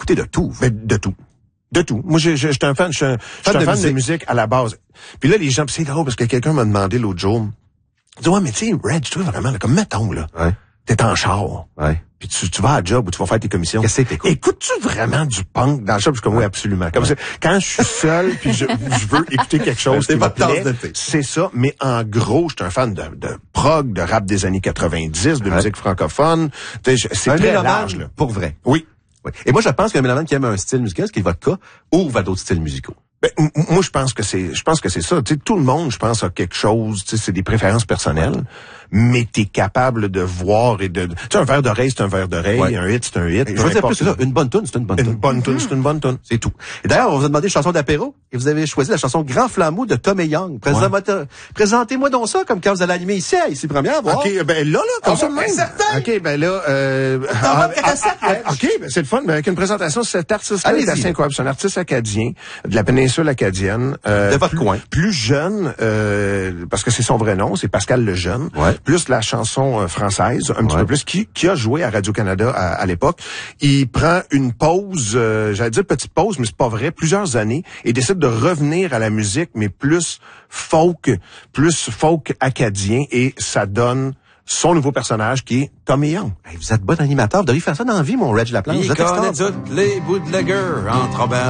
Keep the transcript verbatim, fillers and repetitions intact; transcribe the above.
écoutez de tout. Ben, de tout. De tout. Moi, je, je, je suis un fan, je suis un, je suis un fan musique. de musique à la base. Puis là, les gens, c'est drôle parce que quelqu'un m'a demandé l'autre jour, il dit, ouais, mais tu sais, Reg, tu vois vraiment, là, comme mettons, là, ouais. t'es en char. Ouais. Puis tu, tu vas à la job ou tu vas faire tes commissions. Qu'est-ce que t'écoutes? Écoutes-tu vraiment du punk dans le job? Je suis comme, oui, absolument. Comme ouais. ça, quand je suis seul puis je, je veux écouter quelque chose qui me plaît, c'est ça. Mais en gros, je suis un fan de, de prog, de rap des années quatre-vingt-dix, de ouais. musique francophone. C'est un très large, là. Pour vrai. Oui. oui. Et moi, je pense qu'un mélomane qui aime un style musical, ce qui est votre cas, ouvre à d'autres styles musicaux. Ben, m- moi, je pense que c'est, je pense que c'est ça. Tu sais, tout le monde, je pense, a quelque chose. Tu sais, c'est des préférences personnelles, ouais. mais t'es capable de voir et de. Tu sais, un verre d'oreille, c'est un verre d'oreille, ouais. un hit, c'est un hit. Je veux dire plus que ça. Une bonne tune, c'est une bonne tune. Une bonne tune, mmh. c'est une bonne tune. C'est tout. Et d'ailleurs, on vous a demandé une chanson d'apéro et vous avez choisi la chanson Grand Flambeau de Tom et Young. Présent- ouais. Présentez-moi donc ça comme quand vous allez animer ici, ici première. Voir. Ok, ben là, là, comme ah, ça, ben, certain. Ok, ben là, euh, ah, ah, ah, ok, ben c'est le fun, mais avec une présentation, cet artiste-là est assez incroyable. C'est un artiste acadien de la péninsule acadienne. Euh, de votre plus, coin. Plus jeune, euh, parce que c'est son vrai nom, c'est Pascal Lejeune. Ouais. Plus la chanson euh, française, un ouais. petit peu plus, qui, qui a joué à Radio-Canada à, à l'époque. Il prend une pause, euh, j'allais dire petite pause, mais c'est pas vrai, plusieurs années, et décide de revenir à la musique, mais plus folk, plus folk acadien, et ça donne son nouveau personnage qui est Tom et Young. Hey, vous êtes bon animateur, vous devriez faire ça dans la vie, mon Reg Laplante. Il vous êtes connaît toutes les bootleggers entre